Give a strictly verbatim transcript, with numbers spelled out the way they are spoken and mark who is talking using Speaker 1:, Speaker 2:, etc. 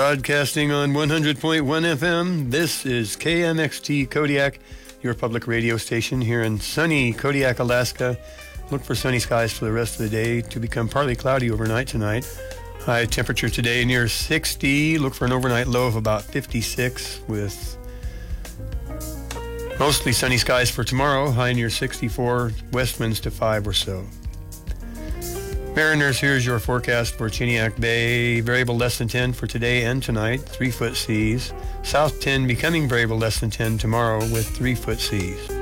Speaker 1: Broadcasting on one hundred point one F M, this is K M X T Kodiak, your public radio station here in sunny Kodiak, Alaska. Look for sunny skies for the rest of the day to become partly cloudy overnight tonight. High temperature today near sixty. Look for an overnight low of about fifty-six with mostly sunny skies for tomorrow. High near sixty-four, west winds to five or so. Mariners, here's your forecast for Chiniak Bay. Variable less than ten for today and tonight, three foot seas. South ten becoming variable less than ten tomorrow with three foot seas.